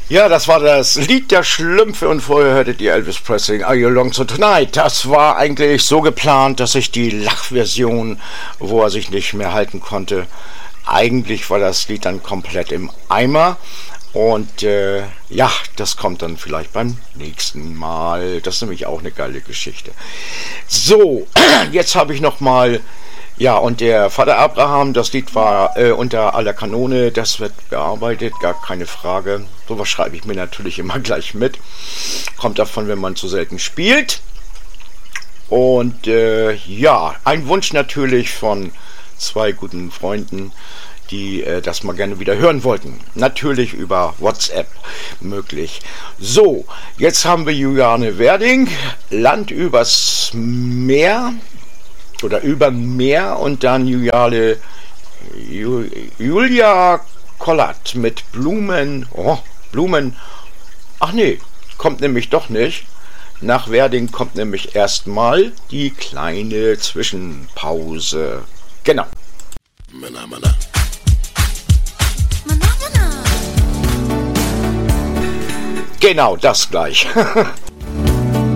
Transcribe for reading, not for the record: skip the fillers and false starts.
Ja, das war das Lied der Schlümpfe und vorher hörtet ihr Elvis Presley, Are You Along So Tonight? Das war eigentlich so geplant, dass ich die Lachversion, wo er sich nicht mehr halten konnte, eigentlich war das Lied dann komplett im Eimer. Und ja, das kommt dann vielleicht beim nächsten Mal. Das ist nämlich auch eine geile Geschichte. So, jetzt habe ich noch mal... Ja, und der Vater Abraham, das Lied war unter aller Kanone, das wird bearbeitet, gar keine Frage. Sowas schreibe ich mir natürlich immer gleich mit. Kommt davon, wenn man zu selten spielt. Und ja, ein Wunsch natürlich von zwei guten Freunden, die das mal gerne wieder hören wollten. Natürlich über WhatsApp möglich. So, jetzt haben wir Juliane Werding, Land übers Meer. Oder über Meer und dann Julia Kollert mit Blumen. Oh, Blumen. Ach nee, kommt nämlich doch nicht. Nach Werding kommt nämlich erstmal die kleine Zwischenpause. Genau. Mana, mana. Mana, mana. Genau, das gleich.